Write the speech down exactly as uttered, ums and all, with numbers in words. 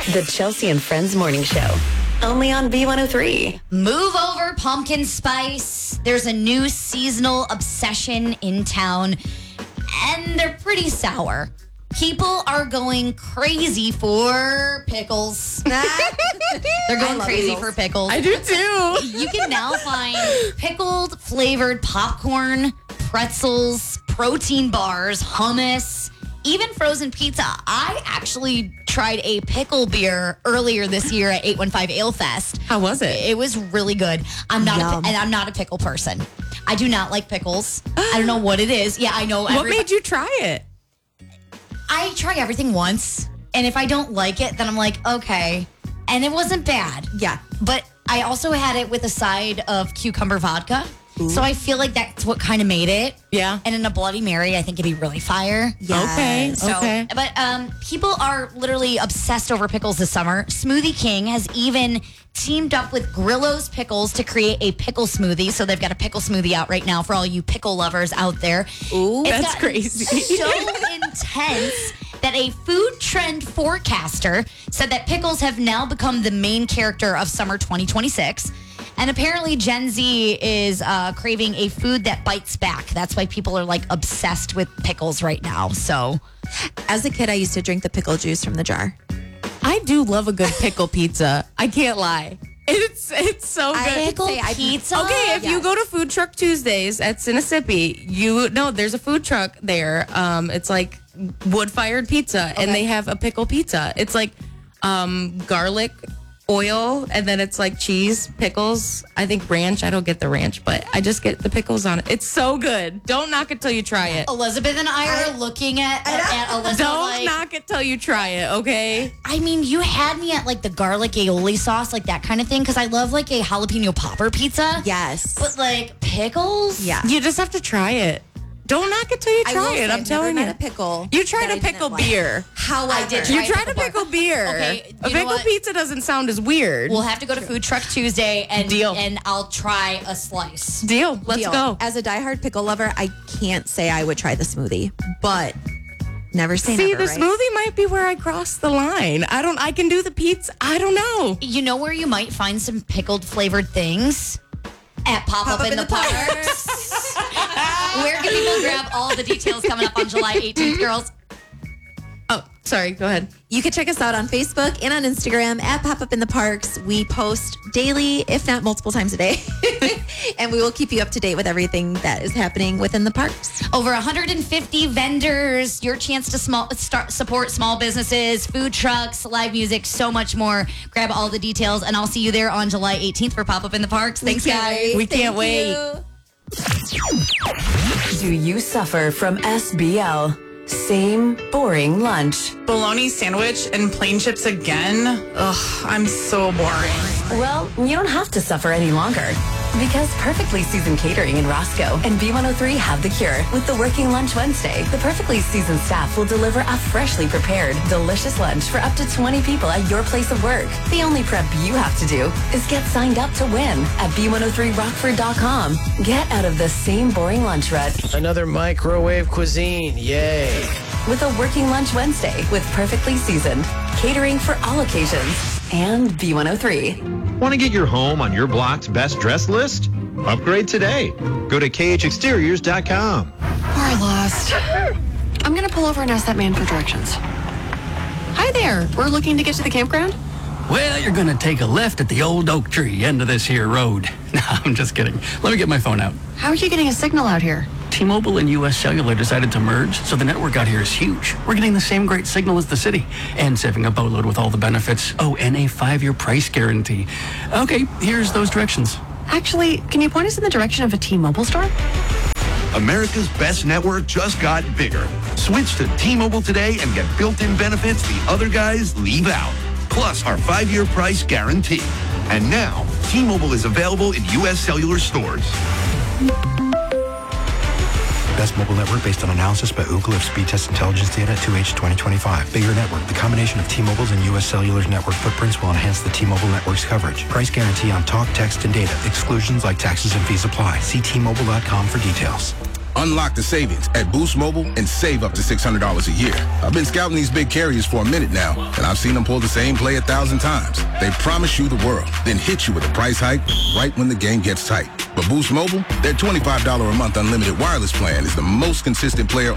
The Chelsea and Friends Morning Show. Only on B one oh three. Move over, pumpkin spice. There's a new seasonal obsession in town, and they're pretty sour. People are going crazy for pickles. They're going crazy pickles. for pickles. I do too. You can now find pickled flavored popcorn, pretzels, protein bars, hummus, even frozen pizza. I actually tried a pickle beer earlier this year at eight one five Ale Fest. How was it? It was really good. I'm not, a, Yum. and I'm not a pickle person. I do not like pickles. I don't know what it is. Yeah, I know. What everybody- made you try it? I try everything once, and if I don't like it, then I'm like, okay. And it wasn't bad. Yeah. But I also had it with a side of cucumber vodka. So I feel like that's what kind of made it. Yeah. And in a Bloody Mary, I think it'd be really fire. Okay. So, okay. But um, people are literally obsessed over pickles this summer. Smoothie King has even teamed up with Grillo's Pickles to create a pickle smoothie. So they've got a pickle smoothie out right now for all you pickle lovers out there. Ooh, It's that's gotten crazy. So intense that a food trend forecaster said that pickles have now become the main character of summer twenty twenty-six. And apparently Gen Z is uh, craving a food that bites back. That's why people are like obsessed with pickles right now. So As a kid, I used to drink the pickle juice from the jar. I do love a good pickle pizza. I can't lie. It's it's so good. I- pickle say I- pizza. Okay, if you Yes. go to Food Truck Tuesdays at Sinisippi, you know there's a food truck there. Um, it's like wood-fired pizza, and they have a pickle pizza. It's like um, garlic, oil, and then it's like cheese, pickles. I think ranch. I don't get the ranch, but I just get the pickles on it. It's so good. Don't knock it till you try it. Elizabeth and I are looking at, at Elizabeth Don't like, knock it till you try it, okay? I mean, you had me at like the garlic aioli sauce, like that kind of thing, because I love like a jalapeno popper pizza. Yes. But like pickles? Yeah. You just have to try it. Don't knock it till you I try will it. say I'm I've telling never you. met a pickle. You tried that I a didn't pickle like. beer. However, I did You try tried a pickle pickle beer. Okay, a you know pickle what? pizza doesn't sound as weird. We'll have to go to Food Truck Tuesday and Deal. and I'll try a slice. Deal. Let's Deal. go. As a diehard pickle lover, I can't say I would try the smoothie, but never say See, never, the right? smoothie might be where I cross the line. I don't. I can do the pizza. I don't know. You know where you might find some pickled flavored things? At Pop, Up, in, the, Parks. Where can people grab all the details coming up on July eighteenth, girls? Oh, sorry. Go ahead. You can check us out on Facebook and on Instagram at Pop Up in the Parks. We post daily, if not multiple times a day. And we will keep you up to date with everything that is happening within the parks. Over one hundred fifty vendors, your chance to small start support small businesses, food trucks, live music, so much more. Grab all the details, and I'll see you there on July eighteenth for Pop Up in the Parks. Thanks, guys. We can't wait. Do you suffer from S B L? Same boring lunch. Bologna sandwich and plain chips again? Ugh, I'm so boring. Well, you don't have to suffer any longer. Because Perfectly Seasoned Catering in Roscoe and B one oh three have the cure. With the Working Lunch Wednesday, the Perfectly Seasoned staff will deliver a freshly prepared, delicious lunch for up to twenty people at your place of work. The only prep you have to do is get signed up to win at B one oh three rockford dot com. Get out of the same boring lunch rut Another microwave cuisine, yay. with a Working Lunch Wednesday with Perfectly Seasoned. Catering for all occasions. And B one oh three. Want to get your home on your block's best dress list? Upgrade today. Go to K H exteriors dot com. We're lost. I'm gonna pull over and ask that man for directions. Hi there. We're looking to get to the campground. Well, you're gonna take a left at the old oak tree end of this here road. No, I'm just kidding. Let me get my phone out. How are you getting a signal out here? T-Mobile and U S Cellular decided to merge, so the network out here is huge. We're getting the same great signal as the city, and saving a boatload with all the benefits. Oh, and a five-year price guarantee. Okay, here's those directions. Actually, can you point us in the direction of a T-Mobile store? America's best network just got bigger. Switch to T-Mobile today and get built-in benefits the other guys leave out. Plus our five-year price guarantee. And now, T-Mobile is available in U S Cellular stores. Best mobile network based on analysis by Ookla of speed test intelligence data at two H twenty twenty-five. Bigger network. The combination of T-Mobile's and U S Cellular's network footprints will enhance the T-Mobile network's coverage. Price guarantee on talk, text, and data. Exclusions like taxes and fees apply. See T Mobile dot com for details. Unlock the savings at Boost Mobile and save up to six hundred dollars a year. I've been scouting these big carriers for a minute now, and I've seen them pull the same play a thousand times. They promise you the world, then hit you with a price hike right when the game gets tight. But Boost Mobile, their twenty-five dollars a month unlimited wireless plan is the most consistent player